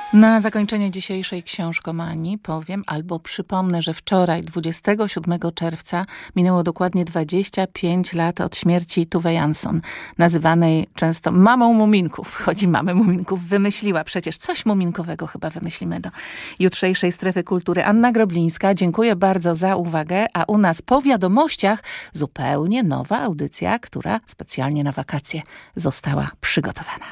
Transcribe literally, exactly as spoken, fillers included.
Na zakończenie dzisiejszej książkomanii powiem albo przypomnę, że wczoraj, dwudziestego siódmego czerwca, minęło dokładnie dwadzieścia pięć lat od śmierci Tove Jansson, nazywanej często mamą muminków. Choć mamę muminków wymyśliła przecież coś muminkowego, chyba wymyślimy do jutrzejszej Strefy Kultury. Anna Groblińska, dziękuję bardzo za uwagę, a u nas po wiadomościach zupełnie nowa audycja, która specjalnie na wakacje została przygotowana.